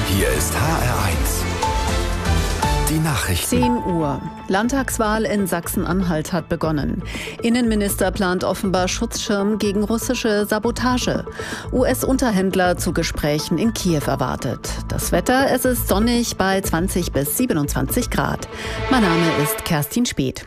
Hier ist HR1. Die Nachrichten. 10 Uhr. Landtagswahl in Sachsen-Anhalt hat begonnen. Innenminister plant offenbar Schutzschirm gegen russische Sabotage. US-Unterhändler zu Gesprächen in Kiew erwartet. Das Wetter, es ist sonnig bei 20 bis 27 Grad. Mein Name ist Kerstin Speth.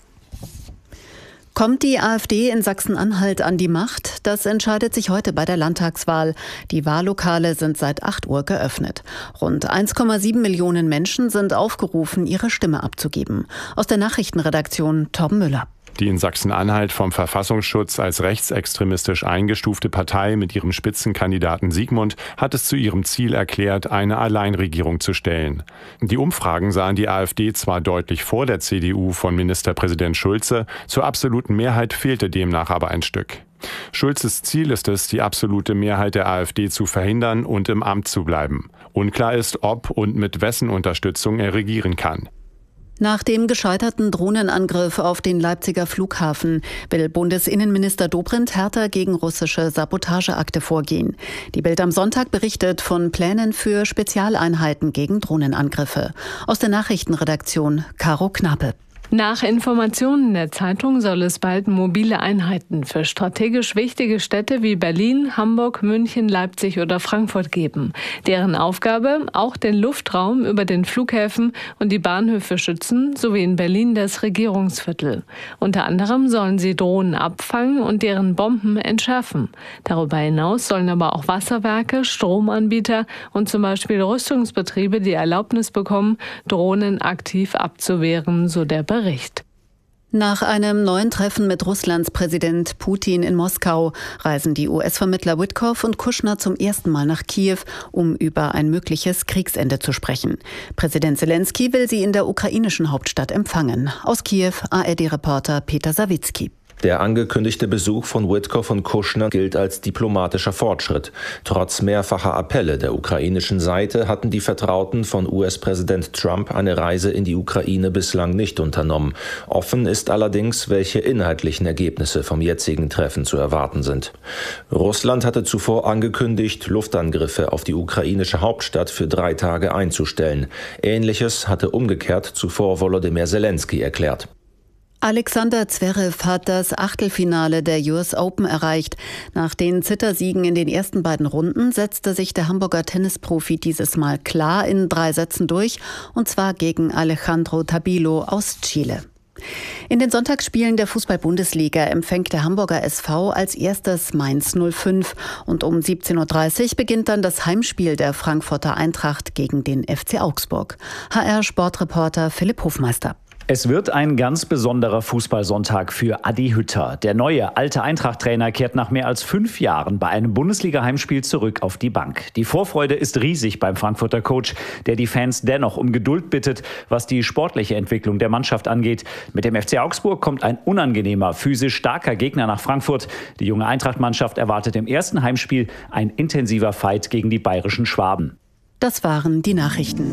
Kommt die AfD in Sachsen-Anhalt an die Macht? Das entscheidet sich heute bei der Landtagswahl. Die Wahllokale sind seit 8 Uhr geöffnet. Rund 1,7 Millionen Menschen sind aufgerufen, ihre Stimme abzugeben. Aus der Nachrichtenredaktion Torben Müller. Die in Sachsen-Anhalt vom Verfassungsschutz als rechtsextremistisch eingestufte Partei mit ihrem Spitzenkandidaten Sigmund hat es zu ihrem Ziel erklärt, eine Alleinregierung zu stellen. Die Umfragen sahen die AfD zwar deutlich vor der CDU von Ministerpräsident Schulze, zur absoluten Mehrheit fehlte demnach aber ein Stück. Schulzes Ziel ist es, die absolute Mehrheit der AfD zu verhindern und im Amt zu bleiben. Unklar ist, ob und mit wessen Unterstützung er regieren kann. Nach dem gescheiterten Drohnenangriff auf den Leipziger Flughafen will Bundesinnenminister Dobrindt härter gegen russische Sabotageakte vorgehen. Die Bild am Sonntag berichtet von Plänen für Spezialeinheiten gegen Drohnenangriffe. Aus der Nachrichtenredaktion Caro Knappe. Nach Informationen der Zeitung soll es bald mobile Einheiten für strategisch wichtige Städte wie Berlin, Hamburg, München, Leipzig oder Frankfurt geben. Deren Aufgabe, auch den Luftraum über den Flughäfen und die Bahnhöfe schützen, sowie in Berlin das Regierungsviertel. Unter anderem sollen sie Drohnen abfangen und deren Bomben entschärfen. Darüber hinaus sollen aber auch Wasserwerke, Stromanbieter und zum Beispiel Rüstungsbetriebe die Erlaubnis bekommen, Drohnen aktiv abzuwehren, so der Bericht. Nach einem neuen Treffen mit Russlands Präsident Putin in Moskau reisen die US-Vermittler Witkoff und Kushner zum ersten Mal nach Kiew, um über ein mögliches Kriegsende zu sprechen. Präsident Zelensky will sie in der ukrainischen Hauptstadt empfangen. Aus Kiew ARD-Reporter Peter Sawicki. Der angekündigte Besuch von Witkoff und Kushner gilt als diplomatischer Fortschritt. Trotz mehrfacher Appelle der ukrainischen Seite hatten die Vertrauten von US-Präsident Trump eine Reise in die Ukraine bislang nicht unternommen. Offen ist allerdings, welche inhaltlichen Ergebnisse vom jetzigen Treffen zu erwarten sind. Russland hatte zuvor angekündigt, Luftangriffe auf die ukrainische Hauptstadt für 3 Tage einzustellen. Ähnliches hatte umgekehrt zuvor Volodymyr Zelensky erklärt. Alexander Zverev hat das Achtelfinale der US Open erreicht. Nach den Zittersiegen in den ersten beiden Runden setzte sich der Hamburger Tennisprofi dieses Mal klar in 3 Sätzen durch, und zwar gegen Alejandro Tabilo aus Chile. In den Sonntagsspielen der Fußball-Bundesliga empfängt der Hamburger SV als erstes Mainz 05 und um 17.30 Uhr beginnt dann das Heimspiel der Frankfurter Eintracht gegen den FC Augsburg. HR-Sportreporter Philipp Hofmeister. Es wird ein ganz besonderer Fußballsonntag für Adi Hütter. Der neue, alte Eintracht-Trainer kehrt nach mehr als 5 Jahren bei einem Bundesliga-Heimspiel zurück auf die Bank. Die Vorfreude ist riesig beim Frankfurter Coach, der die Fans dennoch um Geduld bittet, was die sportliche Entwicklung der Mannschaft angeht. Mit dem FC Augsburg kommt ein unangenehmer, physisch starker Gegner nach Frankfurt. Die junge Eintracht-Mannschaft erwartet im ersten Heimspiel ein intensiver Fight gegen die bayerischen Schwaben. Das waren die Nachrichten.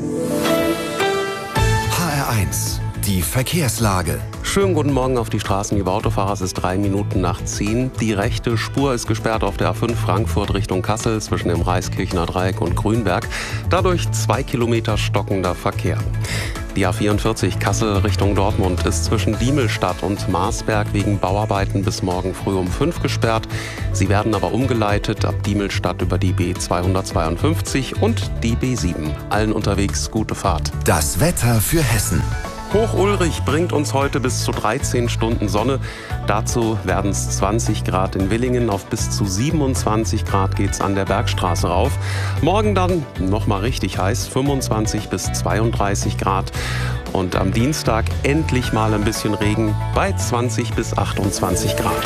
HR1. Die Verkehrslage. Schönen guten Morgen auf die Straßen. Liebe Autofahrer, es ist 3 Minuten nach 10. Die rechte Spur ist gesperrt auf der A5 Frankfurt Richtung Kassel zwischen dem Reiskirchener Dreieck und Grünberg. Dadurch 2 Kilometer stockender Verkehr. Die A44 Kassel Richtung Dortmund ist zwischen Diemelstadt und Marsberg wegen Bauarbeiten bis morgen früh um 5 gesperrt. Sie werden aber umgeleitet ab Diemelstadt über die B252 und die B7. Allen unterwegs gute Fahrt. Das Wetter für Hessen. Hoch Ulrich bringt uns heute bis zu 13 Stunden Sonne. Dazu werden es 20 Grad in Willingen. Auf bis zu 27 Grad geht's an der Bergstraße rauf. Morgen dann nochmal richtig heiß, 25 bis 32 Grad. Und am Dienstag endlich mal ein bisschen Regen bei 20 bis 28 Grad.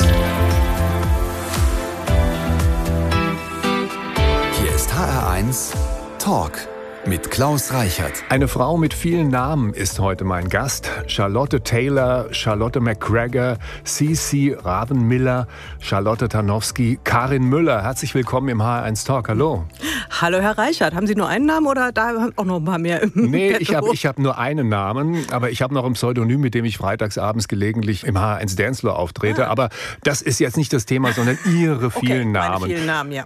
Hier ist HR1 Talk mit Klaus Reichert. Eine Frau mit vielen Namen ist heute mein Gast. Charlotte Taylor, Charlotte McGregor, CC Ravenmiller, Charlotte Tarnowski, Karin Müller. Herzlich willkommen im HR1 Talk. Hallo. Hallo Herr Reichert. Haben Sie nur einen Namen oder da auch noch ein paar mehr? Nee, ich hab nur einen Namen, aber ich habe noch ein Pseudonym, mit dem ich freitagsabends gelegentlich im HR1 Dancefloor auftrete. Aber das ist jetzt nicht das Thema, sondern Ihre vielen Namen. Meine vielen Namen, ja.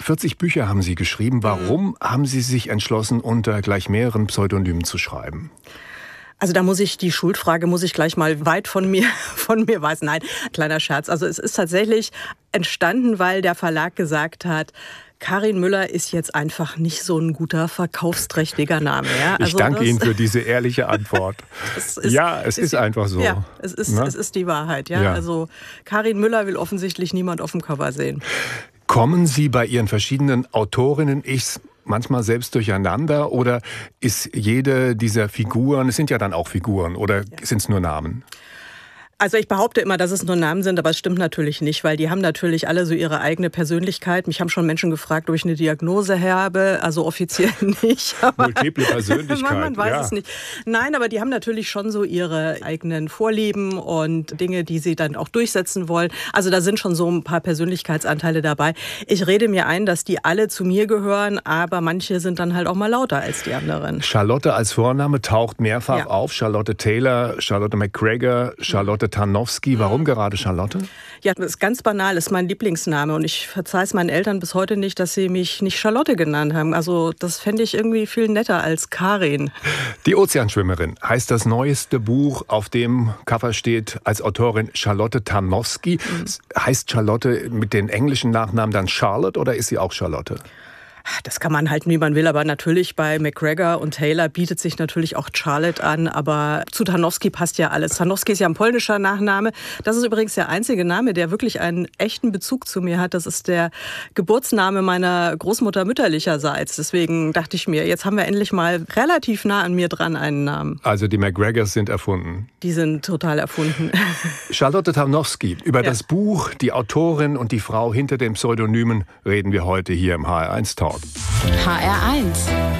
40 Bücher haben Sie geschrieben. Warum haben Sie sich entschlossen, unter gleich mehreren Pseudonymen zu schreiben? Also da die Schuldfrage muss ich gleich mal weit von mir weisen. Nein, kleiner Scherz. Also es ist tatsächlich entstanden, weil der Verlag gesagt hat, Karin Müller ist jetzt einfach nicht so ein guter, verkaufsträchtiger Name. Ja? Also ich danke Ihnen für diese ehrliche Antwort. Es ist einfach so. Ja, es ist die Wahrheit. Ja? Also Karin Müller will offensichtlich niemand auf dem Cover sehen. Kommen Sie bei Ihren verschiedenen Autorinnen-Ichs manchmal selbst durcheinander oder ist jede dieser Figuren, es sind ja dann auch Figuren, oder sind es nur Namen? Also ich behaupte immer, dass es nur Namen sind, aber es stimmt natürlich nicht, weil die haben natürlich alle so ihre eigene Persönlichkeit. Mich haben schon Menschen gefragt, ob ich eine Diagnose habe, also offiziell nicht. Multiple Persönlichkeit, man weiß es nicht. Nein, aber die haben natürlich schon so ihre eigenen Vorlieben und Dinge, die sie dann auch durchsetzen wollen. Also da sind schon so ein paar Persönlichkeitsanteile dabei. Ich rede mir ein, dass die alle zu mir gehören, aber manche sind dann halt auch mal lauter als die anderen. Charlotte als Vorname taucht mehrfach auf. Charlotte Taylor, Charlotte McGregor, Charlotte Tarnowski. Warum gerade Charlotte? Ja, das ist ganz banal, ist mein Lieblingsname und ich verzeihe es meinen Eltern bis heute nicht, dass sie mich nicht Charlotte genannt haben. Also das fände ich irgendwie viel netter als Karin. Die Ozeanschwimmerin heißt das neueste Buch, auf dem Cover steht als Autorin Charlotte Tarnowski. Heißt Charlotte mit den englischen Nachnamen dann Charlotte oder ist sie auch Charlotte? Das kann man halten, wie man will, aber natürlich bei McGregor und Taylor bietet sich natürlich auch Charlotte an, aber zu Tarnowski passt ja alles. Tarnowski ist ja ein polnischer Nachname. Das ist übrigens der einzige Name, der wirklich einen echten Bezug zu mir hat. Das ist der Geburtsname meiner Großmutter mütterlicherseits. Deswegen dachte ich mir, jetzt haben wir endlich mal relativ nah an mir dran einen Namen. Also die McGregors sind erfunden? Die sind total erfunden. Charlotte Tarnowski, über das Buch, die Autorin und die Frau hinter den Pseudonymen reden wir heute hier im HR1 Talk. HR1